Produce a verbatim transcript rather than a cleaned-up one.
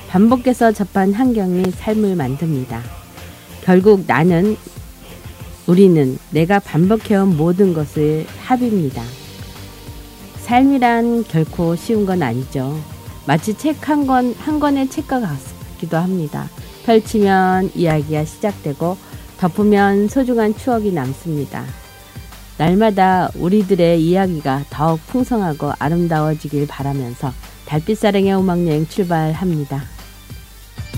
반복해서 접한 환경이 삶을 만듭니다. 결국 나는, 우리는 내가 반복해온 모든 것의 합입니다. 삶이란 결코 쉬운 건 아니죠. 마치 책 한 권, 한 권의 책과 같기도 합니다. 펼치면 이야기가 시작되고 덮으면 소중한 추억이 남습니다. 날마다 우리들의 이야기가 더욱 풍성하고 아름다워지길 바라면서 달빛사랑의 음악여행 출발합니다.